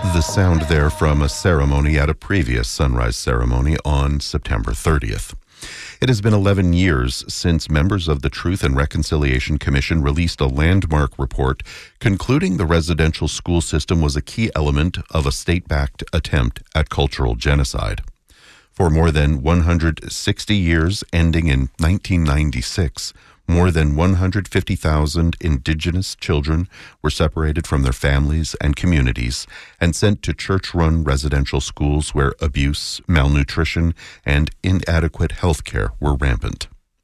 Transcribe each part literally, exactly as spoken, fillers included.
The sound there from a ceremony at a previous sunrise ceremony on September thirtieth. It has been eleven years since members of the Truth and Reconciliation Commission released a landmark report concluding the residential school system was a key element of a state-backed attempt at cultural genocide. For more than one hundred sixty years, ending in nineteen ninety-six, more than one hundred fifty thousand Indigenous children were separated from their families and communities and sent to church-run residential schools where abuse, malnutrition, and inadequate health care were rampant.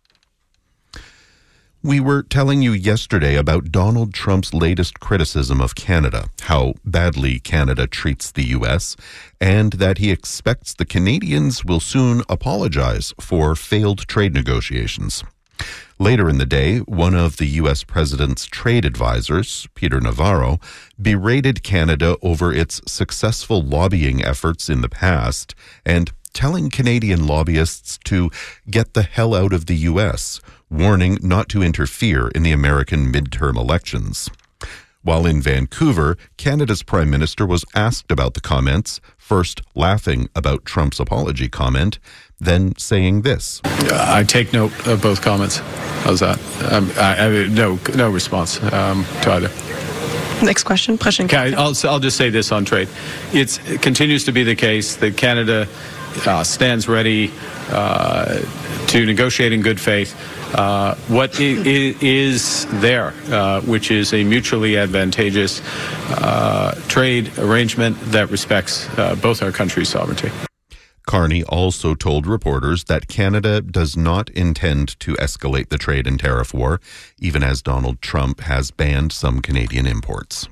We were telling you yesterday about Donald Trump's latest criticism of Canada, how badly Canada treats the U S, and that he expects the Canadians will soon apologize for failed trade negotiations. Later in the day, one of the U S president's trade advisors, Peter Navarro, berated Canada over its successful lobbying efforts in the past and telling Canadian lobbyists to get the hell out of the U S, warning not to interfere in the American midterm elections. While in Vancouver, Canada's Prime Minister was asked about the comments, first laughing about Trump's apology comment, then saying this. I take note of both comments. How's that? Um, I, I, no, no response um, to either. Next question. Okay, I'll, I'll just say this on trade. It's, it continues to be the case that Canada uh, stands ready uh, to negotiate in good faith. Uh, what is, is there, uh, which is a mutually advantageous uh, trade arrangement that respects uh, both our countries' sovereignty. Carney also told reporters that Canada does not intend to escalate the trade and tariff war, even as Donald Trump has banned some Canadian imports.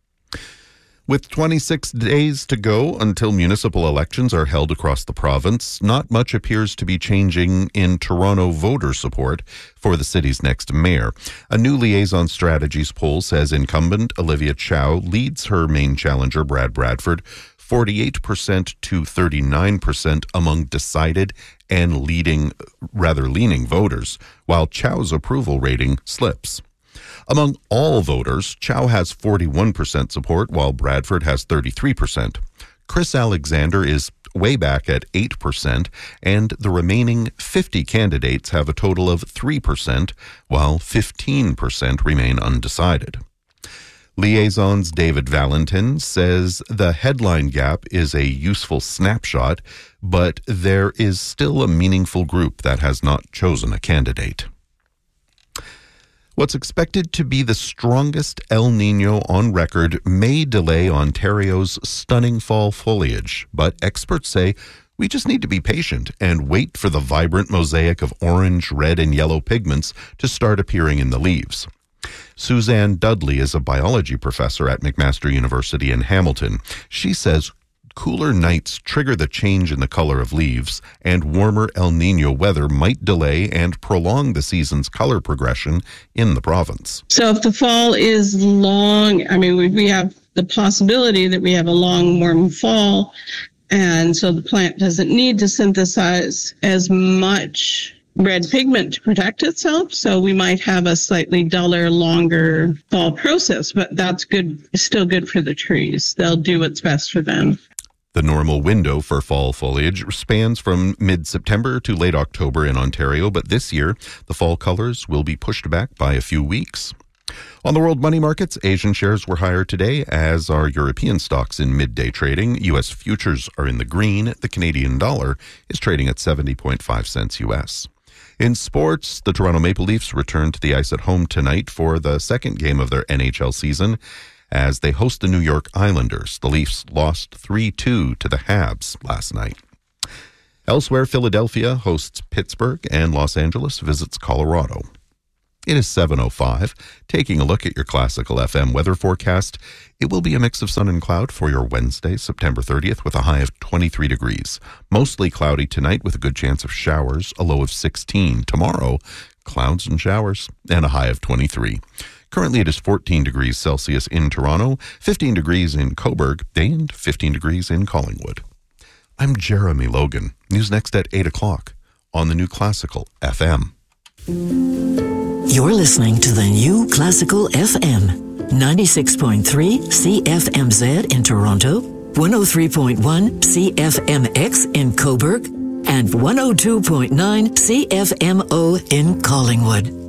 With twenty-six days to go until municipal elections are held across the province, not much appears to be changing in Toronto voter support for the city's next mayor. A new Liaison Strategies poll says incumbent Olivia Chow leads her main challenger, Brad Bradford, forty-eight percent to thirty-nine percent among decided and leading, rather leaning voters, while Chow's approval rating slips. Among all voters, Chow has forty-one percent support, while Bradford has thirty-three percent. Chris Alexander is way back at eight percent, and the remaining fifty candidates have a total of three percent, while fifteen percent remain undecided. Liaison's David Valentin says the headline gap is a useful snapshot, but there is still a meaningful group that has not chosen a candidate. What's expected to be the strongest El Niño on record may delay Ontario's stunning fall foliage, but experts say we just need to be patient and wait for the vibrant mosaic of orange, red, and yellow pigments to start appearing in the leaves. Suzanne Dudley is a biology professor at McMaster University in Hamilton. She says cooler nights trigger the change in the color of leaves, and warmer El Niño weather might delay and prolong the season's color progression in the province. So if the fall is long, I mean, we, we have the possibility that we have a long, warm fall, and so the plant doesn't need to synthesize as much red pigment to protect itself, so we might have a slightly duller, longer fall process, but that's good, still good for the trees. They'll do what's best for them. The normal window for fall foliage spans from mid-September to late October in Ontario, but this year the fall colors will be pushed back by a few weeks. On the world money markets, Asian shares were higher today, as are European stocks in midday trading. U S futures are in the green. The Canadian dollar is trading at seventy point five cents U S. In sports, the Toronto Maple Leafs return to the ice at home tonight for the second game of their N H L season as they host the New York Islanders. The Leafs lost three two to the Habs last night. Elsewhere, Philadelphia hosts Pittsburgh and Los Angeles visits Colorado. It is seven oh five. Taking a look at your Classical F M weather forecast, it will be a mix of sun and cloud for your Wednesday, September thirtieth, with a high of twenty-three degrees. Mostly cloudy tonight with a good chance of showers, a low of sixteen. Tomorrow, clouds and showers, and a high of twenty-three. Currently, it is fourteen degrees Celsius in Toronto, fifteen degrees in Cobourg, and fifteen degrees in Collingwood. I'm Jeremy Logan. News next at eight o'clock on the New Classical F M. You're listening to the New Classical F M, ninety-six point three C F M Z in Toronto, one oh three point one C F M X in Coburg, and one oh two point nine C F M O in Collingwood.